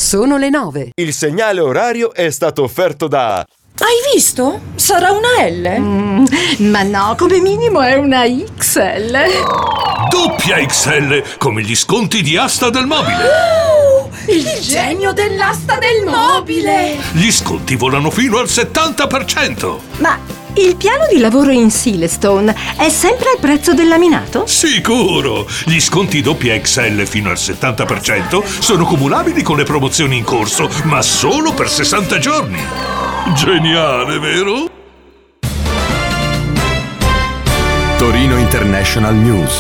Sono le 9. Il segnale orario è stato offerto da... Hai visto? Sarà una L? Ma no, come minimo è una XL. Doppia XL, come gli sconti di Asta del Mobile. Il genio dell'asta del mobile! Gli sconti volano fino al 70%. Ma il piano di lavoro in Silestone è sempre al prezzo del laminato? Sicuro! Gli sconti doppia XL fino al 70% sono cumulabili con le promozioni in corso, ma solo per 60 giorni. Geniale, vero? Torino International News.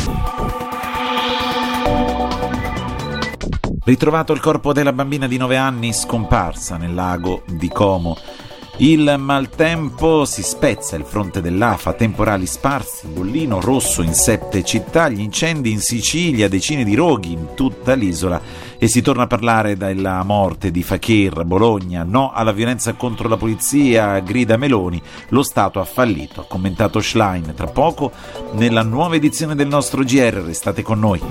Ritrovato il corpo della bambina di 9 anni scomparsa nel lago di Como. Il maltempo si spezza il fronte dell'Afa, temporali sparsi, bollino rosso in 7 città, gli incendi in Sicilia, decine di roghi in tutta l'isola e si torna a parlare della morte di Fakir. Bologna, no alla violenza contro la polizia, grida Meloni, lo Stato ha fallito, ha commentato Schlein. Tra poco nella nuova edizione del nostro GR, restate con noi.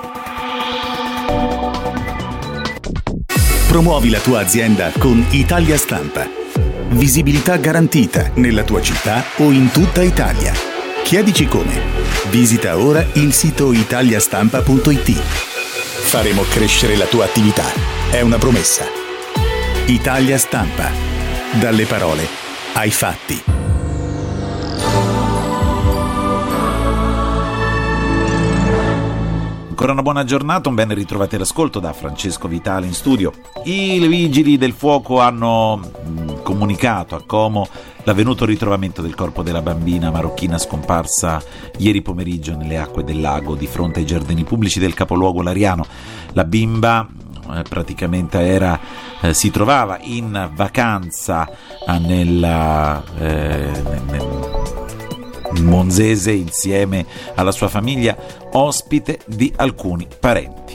Promuovi la tua azienda con Italia Stampa. Visibilità garantita nella tua città o in tutta Italia. Chiedici come. Visita ora il sito italiastampa.it. Faremo crescere la tua attività. È una promessa. Italia Stampa. Dalle parole ai fatti. Ancora una buona giornata, un ben ritrovati all'ascolto da Francesco Vitale in studio. I vigili del fuoco hanno comunicato a Como l'avvenuto ritrovamento del corpo della bambina marocchina scomparsa ieri pomeriggio nelle acque del lago di fronte ai giardini pubblici del capoluogo lariano. La bimba praticamente si trovava in vacanza nel Monzese insieme alla sua famiglia, ospite di alcuni parenti.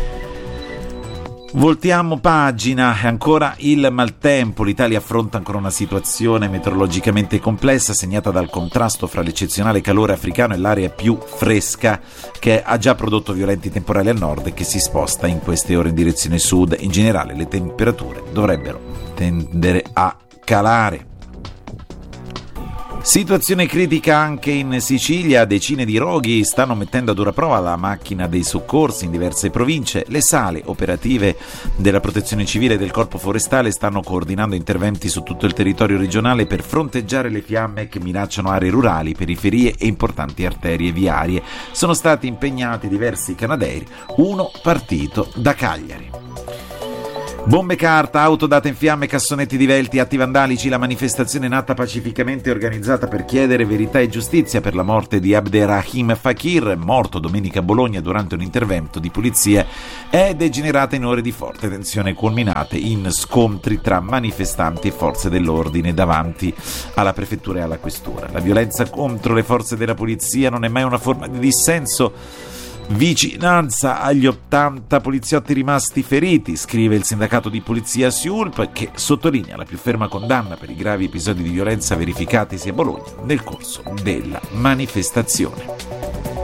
Voltiamo pagina, ancora il maltempo. L'Italia affronta ancora una situazione meteorologicamente complessa segnata dal contrasto fra l'eccezionale calore africano e l'area più fresca che ha già prodotto violenti temporali al nord e che si sposta in queste ore in direzione sud. In generale le temperature dovrebbero tendere a calare. Situazione critica anche in Sicilia, decine di roghi stanno mettendo a dura prova la macchina dei soccorsi in diverse province. Le sale operative della Protezione Civile e del Corpo Forestale stanno coordinando interventi su tutto il territorio regionale per fronteggiare le fiamme che minacciano aree rurali, periferie e importanti arterie viarie. Sono stati impegnati diversi Canadairi, uno partito da Cagliari. Bombe carta, auto date in fiamme, cassonetti divelti, atti vandalici. La manifestazione nata pacificamente e organizzata per chiedere verità e giustizia per la morte di Abderrahim Fakir, morto domenica a Bologna durante un intervento di polizia, è degenerata in ore di forte tensione culminate in scontri tra manifestanti e forze dell'ordine davanti alla prefettura e alla questura. La violenza contro le forze della polizia non è mai una forma di dissenso. Vicinanza agli 80 poliziotti rimasti feriti, scrive il sindacato di polizia SIULP, che sottolinea la più ferma condanna per i gravi episodi di violenza verificatisi a Bologna nel corso della manifestazione.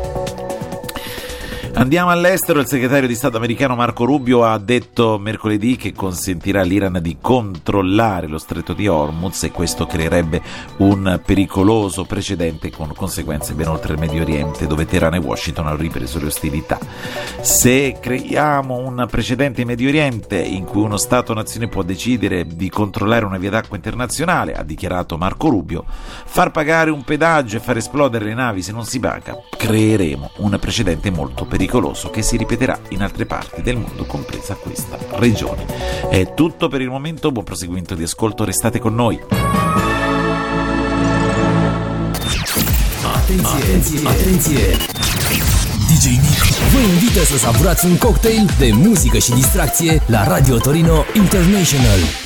Andiamo all'estero. Il segretario di Stato americano Marco Rubio ha detto mercoledì che consentirà all'Iran di controllare lo stretto di Hormuz e questo creerebbe un pericoloso precedente con conseguenze ben oltre il Medio Oriente, dove Teheran e Washington hanno ripreso le ostilità. Se creiamo un precedente in Medio Oriente in cui uno Stato-nazione può decidere di controllare una via d'acqua internazionale, ha dichiarato Marco Rubio, far pagare un pedaggio e far esplodere le navi se non si paga, creeremo un precedente molto pericoloso che si ripeterà in altre parti del mondo, compresa questa regione. È tutto per il momento, buon proseguimento di ascolto, restate con noi. Atenție! DJ Nick vă invită să savurați un cocktail de muzică și distracție la Radio Torino International.